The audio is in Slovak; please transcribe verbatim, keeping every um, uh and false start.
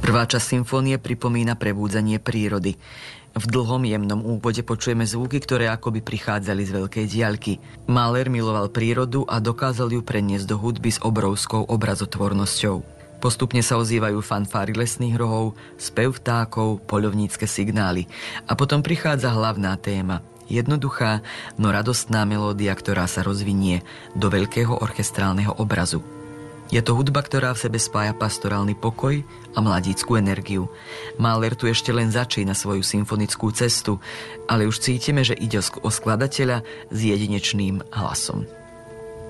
Prvá časť symfónie pripomína prebúdzanie prírody. V dlhom jemnom úvode počujeme zvuky, ktoré akoby prichádzali z veľkej diaľky. Mahler miloval prírodu a dokázal ju preniesť do hudby s obrovskou obrazotvornosťou. Postupne sa ozývajú fanfáry lesných rohov, spev vtákov, poľovnícke signály. A potom prichádza hlavná téma. Jednoduchá, no radostná melódia, ktorá sa rozvinie do veľkého orchestrálneho obrazu. Je to hudba, ktorá v sebe spája pastorálny pokoj a mladícku energiu. Mahler tu ešte len začína svoju symfonickú cestu, ale už cítime, že ide o skladateľa s jedinečným hlasom.